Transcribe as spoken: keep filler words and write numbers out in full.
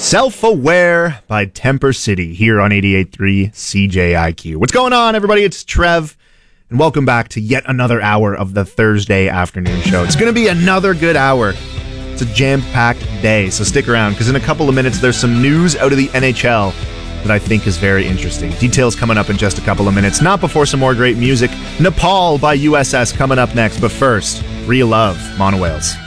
Self-Aware by Temper City here on eighty-eight point three C J I Q. What's going on, everybody? It's Trev, and welcome back to yet another hour of the Thursday afternoon show. It's going to be another good hour. It's a jam-packed day, so stick around, because in a couple of minutes, there's some news out of the N H L that I think is very interesting. Details coming up in just a couple of minutes, not before some more great music. Nepal by U S S coming up next, but first, Real Love, Mono Whales.